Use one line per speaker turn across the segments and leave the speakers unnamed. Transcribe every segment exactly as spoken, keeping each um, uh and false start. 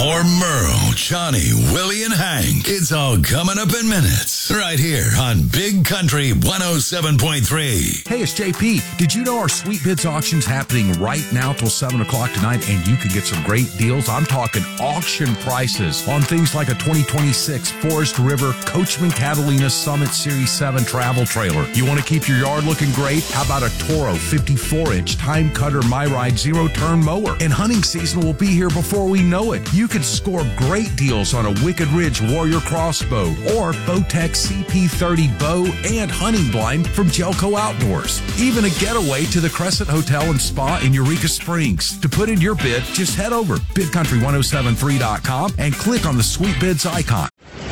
More Merle, Johnny, Willie, and Hank. It's all coming up in minutes. Right here on Big Country one oh seven point three.
Hey, it's J P. Did you know our Sweet Bids auction's happening right now till seven o'clock tonight, and you can get some great deals? I'm talking auction prices on things like a twenty twenty-six Forest River Coachman Catalina Summit Series seven travel trailer. You want to keep your yard looking great? How about a Toro fifty-four inch Time Cutter MyRide zero-turn mower? And hunting season will be here before we know it. You can score great deals on a Wicked Ridge Warrior crossbow or Bowtech C P thirty bow and hunting blind from Gelco Outdoors. Even a getaway to the Crescent Hotel and Spa in Eureka Springs. To put in your bid, just head over bid country one oh seven three dot com and click on the Sweet Bids icon.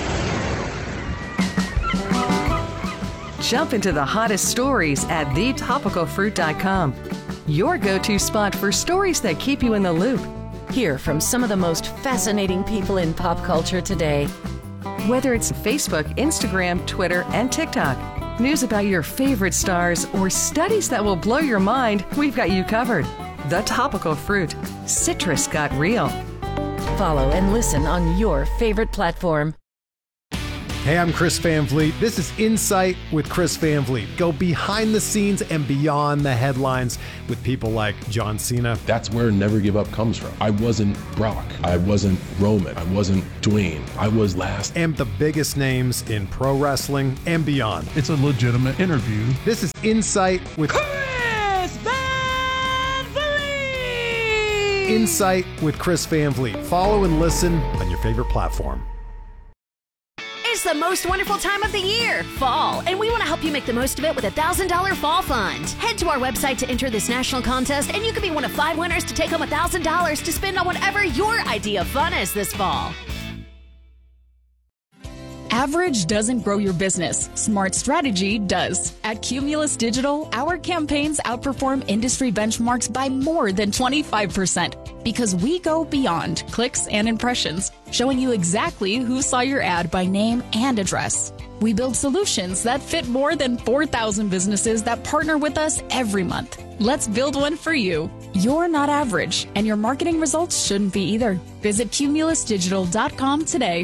Jump into the hottest stories at the topical fruit dot com. Your go-to spot for stories that keep you in the loop.
Hear from some of the most fascinating people in pop culture today.
Whether it's Facebook, Instagram, Twitter, and TikTok, news about your favorite stars, or studies that will blow your mind, we've got you covered. The Topical Fruit. Citrus got real.
Follow and listen on your favorite platform.
Hey, I'm Chris Van Vliet. This is Insight with Chris Van Vliet. Go behind the scenes and beyond the headlines with people like John Cena.
That's where Never Give Up comes from. I wasn't Brock. I wasn't Roman. I wasn't Dwayne. I was last.
And the biggest names in pro wrestling and beyond.
It's a legitimate interview.
This is Insight with
Chris Van Vliet.
Insight with Chris Van Vliet. Follow and listen on your favorite platform.
It's the most wonderful time of the year, fall, and we want to help you make the most of it with a one thousand dollars Fall Fund. Head to our website to enter this national contest, and you could be one of five winners to take home one thousand dollars to spend on whatever your idea of fun is this fall.
Average doesn't grow your business. Smart strategy does. At Cumulus Digital, our campaigns outperform industry benchmarks by more than twenty-five percent because we go beyond clicks and impressions, showing you exactly who saw your ad by name and address. We build solutions that fit more than four thousand businesses that partner with us every month. Let's build one for you. You're not average, and your marketing results shouldn't be either. Visit cumulus digital dot com today.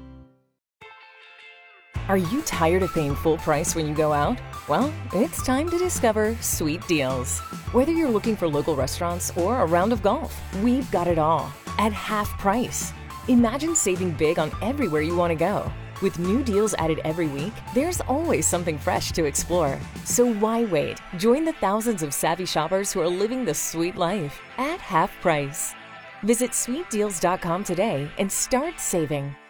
Are you tired of paying full price when you go out? Well, it's time to discover Sweet Deals. Whether you're looking for local restaurants or a round of golf, we've got it all at half price. Imagine saving big on everywhere you want to go. With new deals added every week, there's always something fresh to explore. So why wait? Join the thousands of savvy shoppers who are living the sweet life at half price. Visit sweet deals dot com today and start saving.